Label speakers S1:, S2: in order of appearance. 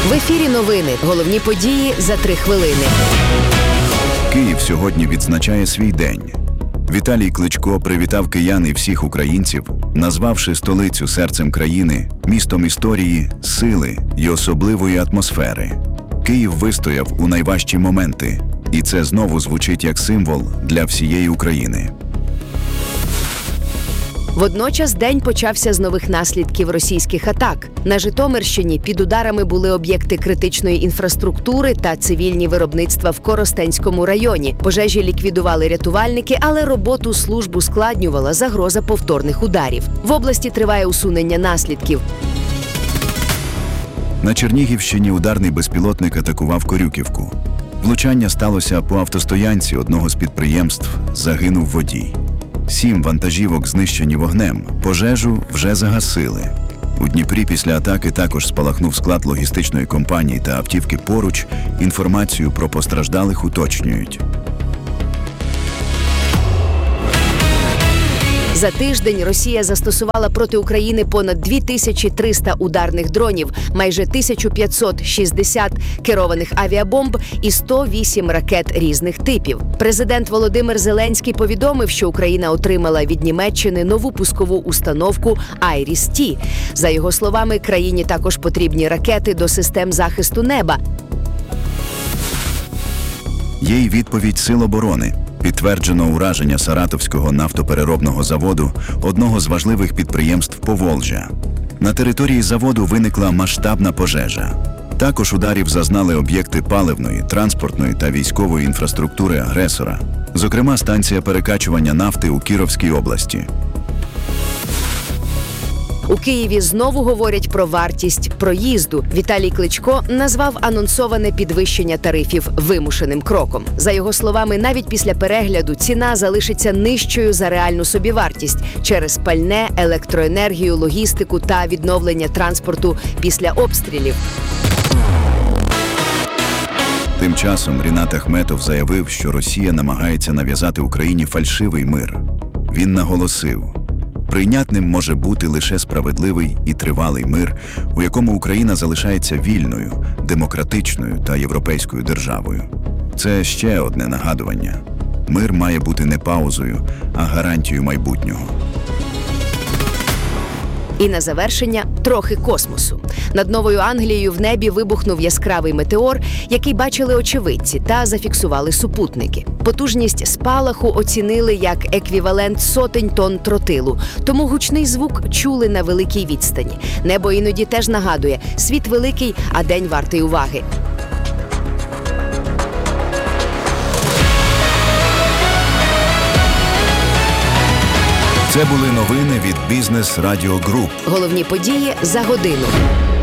S1: В ефірі новини. Головні події за 3 хвилини.
S2: Київ сьогодні відзначає свій день. Віталій Кличко привітав киян і всіх українців, назвавши столицю серцем країни, містом історії, сили й особливої атмосфери. Київ вистояв у найважчі моменти, і це знову звучить як символ для всієї України.
S1: Водночас день почався з нових наслідків російських атак. На Житомирщині під ударами були об'єкти критичної інфраструктури та цивільні виробництва в Коростенському районі. Пожежі ліквідували рятувальники, але роботу служб ускладнювала загроза повторних ударів. В області триває усунення наслідків.
S2: На Чернігівщині ударний безпілотник атакував Корюківку. Влучання сталося по автостоянці одного з підприємств, загинув водій. 7 вантажівок знищені вогнем, пожежу вже загасили. У Дніпрі після атаки також спалахнув склад логістичної компанії та автівки поруч. Інформацію про постраждалих уточнюють.
S1: За тиждень Росія застосувала проти України понад 2300 ударних дронів, майже 1560 керованих авіабомб і 108 ракет різних типів. Президент Володимир Зеленський повідомив, що Україна отримала від Німеччини нову пускову установку «Айріс-Ті». За його словами, країні також потрібні ракети до систем захисту неба.
S2: Є й відповідь Сил оборони. Підтверджено ураження Саратовського нафтопереробного заводу, одного з важливих підприємств Поволжя. На території заводу виникла масштабна пожежа. Також ударів зазнали об'єкти паливної, транспортної та військової інфраструктури агресора, зокрема станція перекачування нафти у Кіровській області.
S1: У Києві знову говорять про вартість проїзду. Віталій Кличко назвав анонсоване підвищення тарифів вимушеним кроком. За його словами, навіть після перегляду ціна залишиться нижчою за реальну собівартість через пальне, електроенергію, логістику та відновлення транспорту після обстрілів.
S2: Тим часом Рінат Ахметов заявив, що Росія намагається нав'язати Україні фальшивий мир. Він наголосив: прийнятним може бути лише справедливий і тривалий мир, у якому Україна залишається вільною, демократичною та європейською державою. Це ще одне нагадування. Мир має бути не паузою, а гарантією майбутнього.
S1: І на завершення трохи космосу. Над Новою Англією в небі вибухнув яскравий метеор, який бачили очевидці та зафіксували супутники. Потужність спалаху оцінили як еквівалент сотень тонн тротилу, тому гучний звук чули на великій відстані. Небо іноді теж нагадує: світ великий, а день вартий уваги.
S2: Це були новини від Бізнес Радіо Груп.
S1: Головні події за годину.